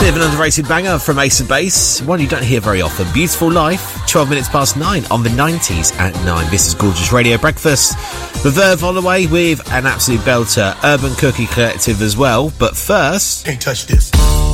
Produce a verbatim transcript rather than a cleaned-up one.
Bit of an underrated banger from Ace of Base, one you don't hear very often. Beautiful Life, twelve minutes past nine on the nineties at nine. This is Gorgeous Radio Breakfast. The Verve on the way with an absolute belter, Urban Cookie Collective as well. But first... Can't touch this.